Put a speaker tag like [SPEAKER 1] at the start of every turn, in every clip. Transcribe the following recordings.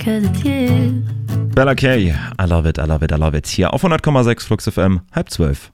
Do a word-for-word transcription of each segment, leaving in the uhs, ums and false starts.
[SPEAKER 1] 'cause it's you.
[SPEAKER 2] Bella Kay, I love it, I love it, I love it. Hier auf hundert Komma sechs Flux F M, halb zwölf.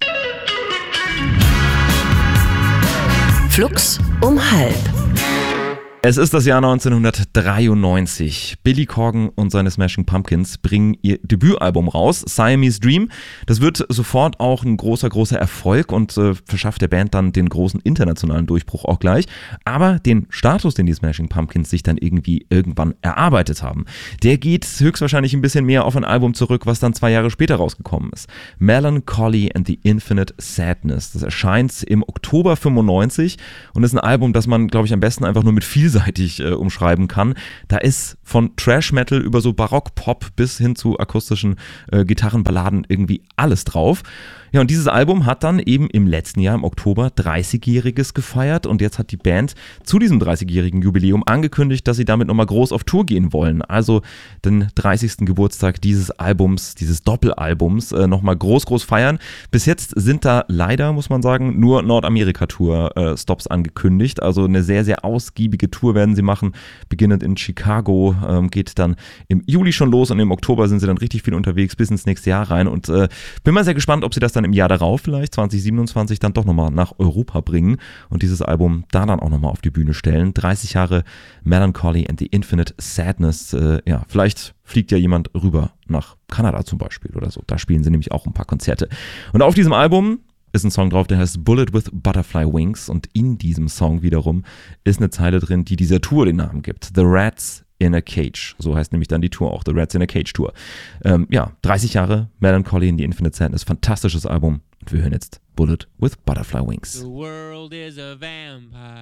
[SPEAKER 1] Flux um halb.
[SPEAKER 2] Es ist das Jahr neunzehnhundertdreiundneunzig. Billy Corgan und seine Smashing Pumpkins bringen ihr Debütalbum raus, Siamese Dream. Das wird sofort auch ein großer, großer Erfolg und äh, verschafft der Band dann den großen internationalen Durchbruch auch gleich. Aber den Status, den die Smashing Pumpkins sich dann irgendwie irgendwann erarbeitet haben, der geht höchstwahrscheinlich ein bisschen mehr auf ein Album zurück, was dann zwei Jahre später rausgekommen ist. Melancholy and the Infinite Sadness. Das erscheint im Oktober fünfundneunzig und ist ein Album, das man, glaube ich, am besten einfach nur mit viel vielseitig äh, umschreiben kann. Da ist von Trash-Metal über so Barock-Pop bis hin zu akustischen äh, Gitarrenballaden irgendwie alles drauf. Ja, und dieses Album hat dann eben im letzten Jahr, im Oktober, dreißigjähriges gefeiert und jetzt hat die Band zu diesem dreißigjährigen Jubiläum angekündigt, dass sie damit nochmal groß auf Tour gehen wollen. Also den dreißigsten Geburtstag dieses Albums, dieses Doppelalbums äh, nochmal groß, groß feiern. Bis jetzt sind da leider, muss man sagen, nur Nordamerika-Tour-Stops äh, angekündigt. Also eine sehr, sehr ausgiebige Tour werden sie machen, beginnend in Chicago, ähm, geht dann im Juli schon los und im Oktober sind sie dann richtig viel unterwegs bis ins nächste Jahr rein und äh, bin mal sehr gespannt, ob sie das dann im Jahr darauf vielleicht, zwanzig siebenundzwanzig, dann doch nochmal nach Europa bringen und dieses Album da dann auch nochmal auf die Bühne stellen. dreißig Jahre Melancholy and the Infinite Sadness. Äh, ja, vielleicht fliegt ja jemand rüber nach Kanada zum Beispiel oder so. Da spielen sie nämlich auch ein paar Konzerte. Und auf diesem Album ist ein Song drauf, der heißt Bullet with Butterfly Wings und in diesem Song wiederum ist eine Zeile drin, die dieser Tour den Namen gibt. The Rats in a Cage. So heißt nämlich dann die Tour auch, The Rats in a Cage Tour. Ähm, ja, dreißig Jahre Melancholy in the Infinite Sadness, fantastisches Album und wir hören jetzt Bullet with Butterfly Wings.
[SPEAKER 3] The world is a vampire.